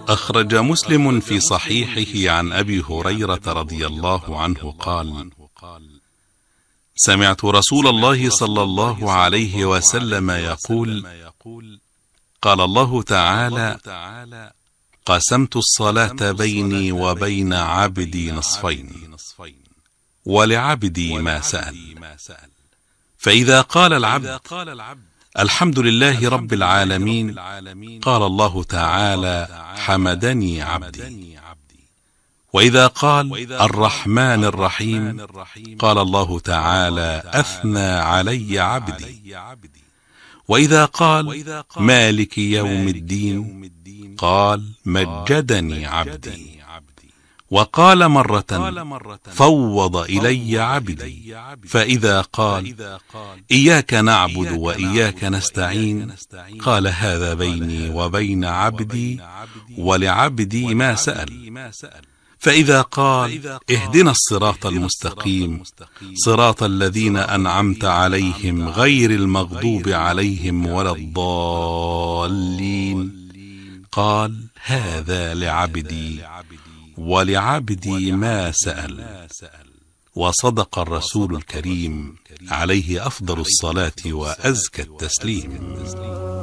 أخرج مسلم في صحيحه عن أبي هريرة رضي الله عنه قال: سمعت رسول الله صلى الله عليه وسلم يقول: قال الله تعالى: قسمت الصلاة بيني وبين عبدي نصفين، ولعبدي ما سأل. فإذا قال العبد: الحمد لله رب العالمين، قال الله تعالى: حمدني عبدي. وإذا قال: الرحمن الرحيم، قال الله تعالى: أثنى علي عبدي. وإذا قال: مالك يوم الدين، قال: مجدني عبدي. وقال مرة: فوض إلي عبدي. فإذا قال: إياك نعبد وإياك نستعين، قال: هذا بيني وبين عبدي، ولعبدي ما سأل. فإذا قال: اهدنا الصراط المستقيم، صراط الذين أنعمت عليهم غير المغضوب عليهم ولا الضالين، قال: هذا لعبدي، ولعبدي ما سأل. وصدق الرسول الكريم عليه أفضل الصلاة وأزكى التسليم.